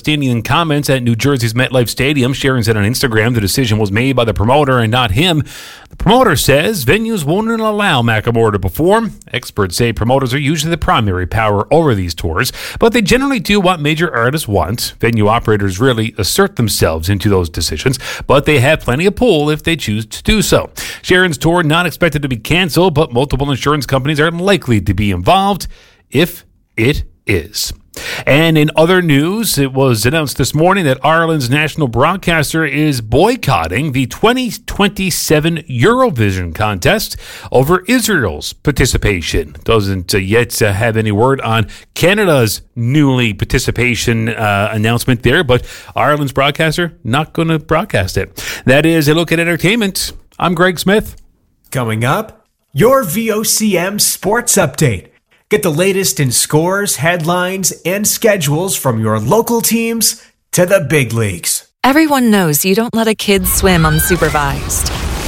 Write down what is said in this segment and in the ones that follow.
Standing in comments at New Jersey's MetLife Stadium, Sharon said on Instagram the decision was made by the promoter and not him. The promoter says venues won't allow Macklemore to perform. Experts say promoters are usually the primary power over these tours, but they generally do what major artists want. Venue operators really assert themselves into those decisions, but they have plenty of pull if they choose to do so. Sharon's tour not expected to be canceled, but multiple insurance companies are likely to be involved if it is. And in other news, it was announced this morning that Ireland's national broadcaster is boycotting the 2027 Eurovision contest over Israel's participation. Doesn't yet have any word on Canada's newly participation announcement there, but Ireland's broadcaster not going to broadcast it. That is a look at entertainment. I'm Greg Smith. Coming up, your VOCM Sports Update. Get the latest in scores, headlines, and schedules from your local teams to the big leagues. Everyone knows you don't let a kid swim unsupervised.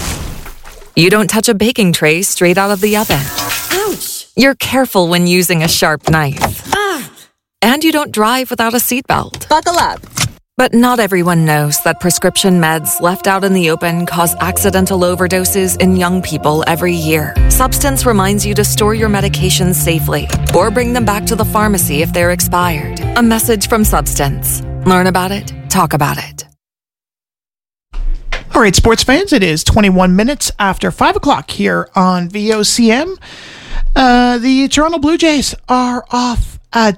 You don't touch a baking tray straight out of the oven. Ouch! You're careful when using a sharp knife. And you don't drive without a seatbelt. Buckle up. But not everyone knows that prescription meds left out in the open cause accidental overdoses in young people every year. Substance reminds you to store your medications safely or bring them back to the pharmacy if they're expired. A message from Substance. Learn about it. Talk about it. All right, sports fans, it is 21 minutes after 5 o'clock here on VOCM. The Toronto Blue Jays are off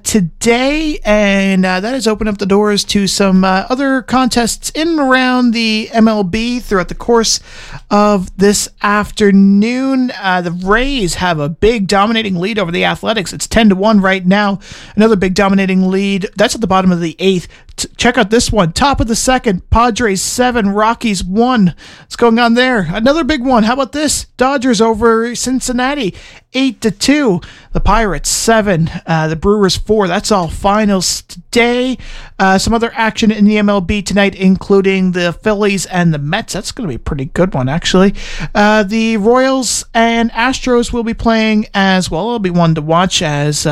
today, and that has opened up the doors to some other contests in and around the MLB throughout the course of this afternoon. The Rays have a big dominating lead over the Athletics. It's 10-1 right now. Another big dominating lead. That's at the bottom of the 8th. Check out this one. Top of the 2nd, Padres 7, Rockies 1. What's going on there? Another big one. How about this? Dodgers over Cincinnati 8-2. The Pirates 7, the Brewers 4. That's all finals today. Some other action in the MLB tonight, including the Phillies and the Mets. That's going to be a pretty good one, actually. The Royals and Astros will be playing as well. It'll be one to watch as...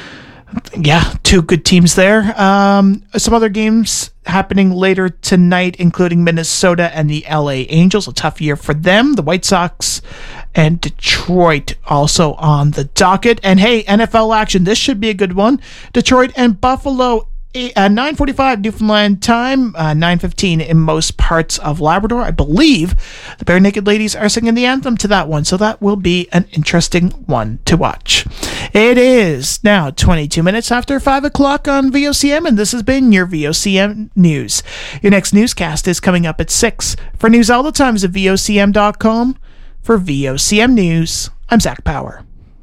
two good teams there. Some other games happening later tonight, including Minnesota and the LA Angels. A tough year for them. The White Sox and Detroit also on the docket. And hey, NFL action. This should be a good one. Detroit and Buffalo. 9:45 Newfoundland time, 9:15 in most parts of Labrador. I believe the Bare Naked Ladies are singing the anthem to that one, so that will be an interesting one to watch. It is now 22 minutes after 5 o'clock on VOCM, and this has been your VOCM News. Your next newscast is coming up at 6. For news all the time, visit VOCM.com. For VOCM News, I'm Zach Power.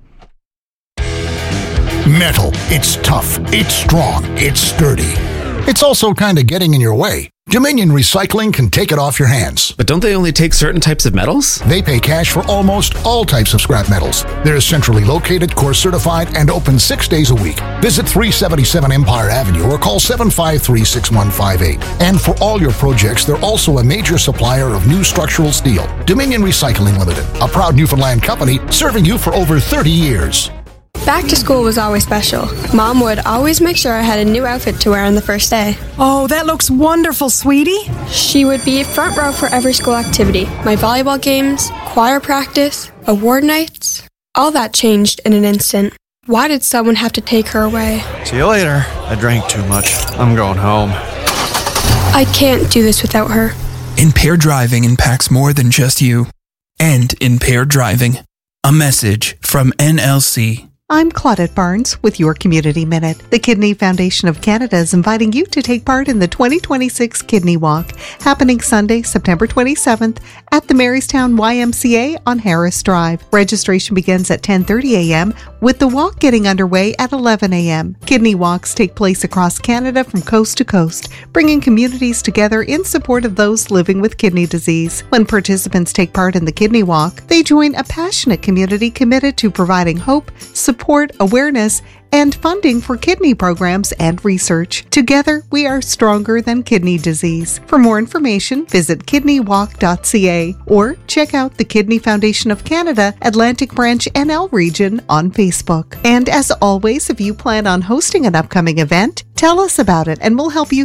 Metal. It's tough. It's strong. It's sturdy. It's also kind of getting in your way. Dominion Recycling can take it off your hands. But don't they only take certain types of metals? They pay cash for almost all types of scrap metals. They're centrally located, course certified, and open 6 days a week. Visit 377 Empire Avenue or call 753-6158. And for all your projects, they're also a major supplier of new structural steel. Dominion Recycling Limited, a proud Newfoundland company serving you for over 30 years. Back to school was always special. Mom would always make sure I had a new outfit to wear on the first day. Oh, that looks wonderful, sweetie. She would be front row for every school activity. My volleyball games, choir practice, award nights. All that changed in an instant. Why did someone have to take her away? See you later. I drank too much. I'm going home. I can't do this without her. Impaired driving impacts more than just you. End impaired driving. A message from NLC. I'm Claudette Barnes with your Community Minute. The Kidney Foundation of Canada is inviting you to take part in the 2026 Kidney Walk, happening Sunday, September 27th at the Marystown YMCA on Harris Drive. Registration begins at 10:30 a.m., with the walk getting underway at 11 a.m. Kidney walks take place across Canada from coast to coast, bringing communities together in support of those living with kidney disease. When participants take part in the Kidney Walk, they join a passionate community committed to providing hope, support, awareness, and funding for kidney programs and research. Together, we are stronger than kidney disease. For more information, visit kidneywalk.ca or check out the Kidney Foundation of Canada Atlantic Branch NL region on Facebook. And as always, if you plan on hosting an upcoming event, tell us about it and we'll help you